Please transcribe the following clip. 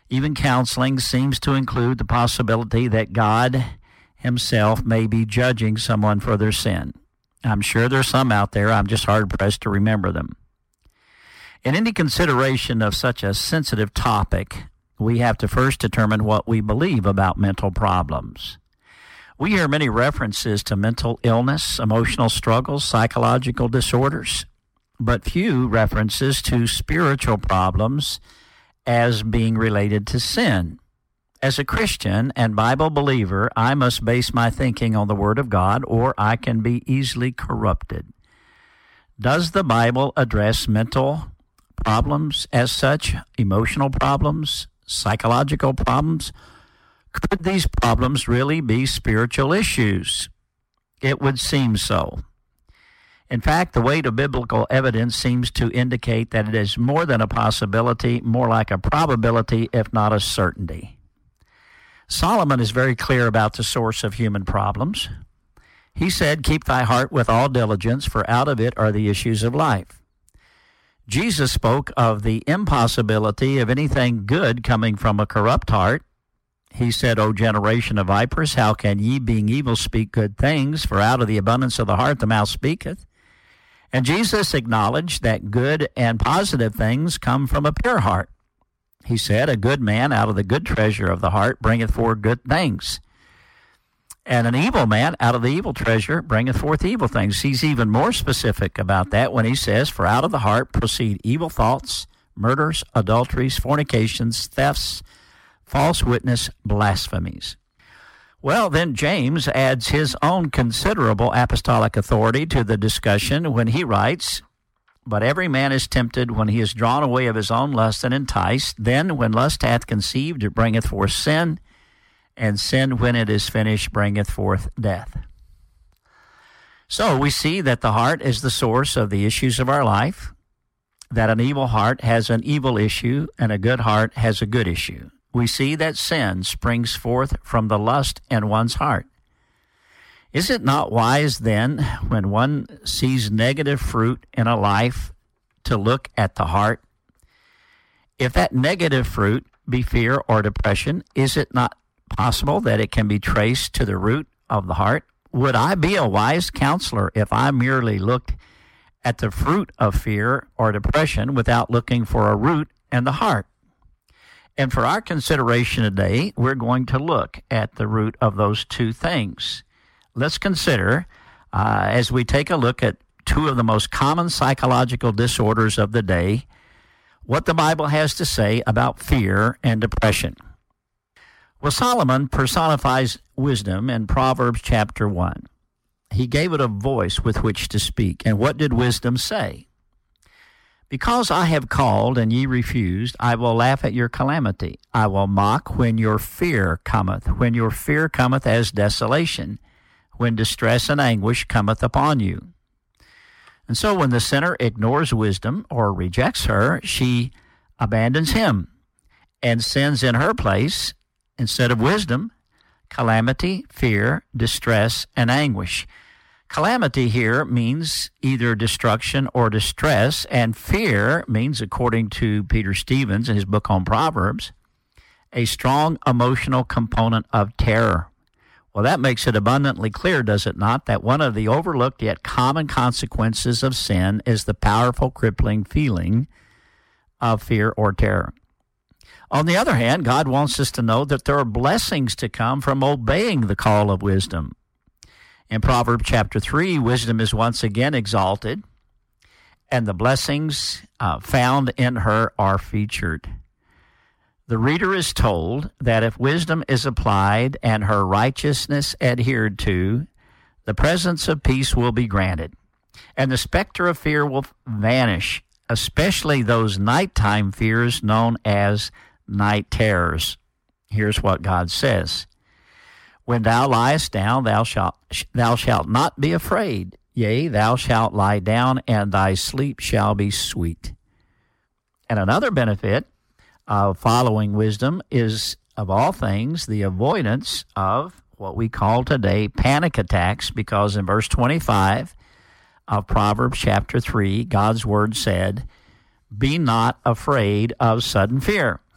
Even counseling seems to include the possibility that God himself may be judging someone for their sin. I'm sure there's some out there. I'm just hard-pressed to remember them. In any consideration of such a sensitive topic, we have to first determine what we believe about mental problems. We hear many references to mental illness, emotional struggles, psychological disorders, but few references to spiritual problems as being related to sin. As a Christian and Bible believer, I must base my thinking on the Word of God, or I can be easily corrupted. Does the Bible address mental problems as such, emotional problems, psychological problems? Could these problems really be spiritual issues? It would seem so. In fact, the weight of biblical evidence seems to indicate that it is more than a possibility, more like a probability, if not a certainty. Solomon is very clear about the source of human problems. He said, "Keep thy heart with all diligence, for out of it are the issues of life." Jesus spoke of the impossibility of anything good coming from a corrupt heart. He said, "O generation of vipers, how can ye, being evil, speak good things? For out of the abundance of the heart the mouth speaketh." And Jesus acknowledged that good and positive things come from a pure heart. He said, "A good man out of the good treasure of the heart bringeth forth good things. And an evil man out of the evil treasure bringeth forth evil things." He's even more specific about that when he says, "For out of the heart proceed evil thoughts, murders, adulteries, fornications, thefts, false witness, blasphemies." Well, then James adds his own considerable apostolic authority to the discussion when he writes, "But every man is tempted when he is drawn away of his own lust and enticed. Then when lust hath conceived, it bringeth forth sin, and sin, when it is finished, bringeth forth death." So we see that the heart is the source of the issues of our life, that an evil heart has an evil issue, and a good heart has a good issue. We see that sin springs forth from the lust in one's heart. Is it not wise then, when one sees negative fruit in a life, to look at the heart? If that negative fruit be fear or depression, is it not possible that it can be traced to the root of the heart? Would I be a wise counselor if I merely looked at the fruit of fear or depression without looking for a root in the heart? And for our consideration today, we're going to look at the root of those two things. Let's consider, as we take a look at two of the most common psychological disorders of the day, what the Bible has to say about fear and depression. Well, Solomon personifies wisdom in Proverbs chapter 1. He gave it a voice with which to speak. And what did wisdom say? "Because I have called, and ye refused, I will laugh at your calamity. I will mock when your fear cometh, when your fear cometh as desolation, when distress and anguish cometh upon you." And so when the sinner ignores wisdom or rejects her, she abandons him and sends in her place, instead of wisdom, calamity, fear, distress, and anguish. Calamity here means either destruction or distress, and fear means, according to Peter Stevens in his book on Proverbs, a strong emotional component of terror. Well, that makes it abundantly clear, does it not, that one of the overlooked yet common consequences of sin is the powerful, crippling feeling of fear or terror. On the other hand, God wants us to know that there are blessings to come from obeying the call of wisdom. In Proverbs chapter 3, wisdom is once again exalted, and the blessings found in her are featured. The reader is told that if wisdom is applied and her righteousness adhered to, the presence of peace will be granted, and the specter of fear will vanish, especially those nighttime fears known as night terrors. Here's what God says. "When thou liest down, thou shalt not be afraid. Yea, thou shalt lie down, and thy sleep shall be sweet." And another benefit of following wisdom is, of all things, the avoidance of what we call today panic attacks, because in verse 25 of Proverbs chapter 3, God's word said, "Be not afraid of sudden fear."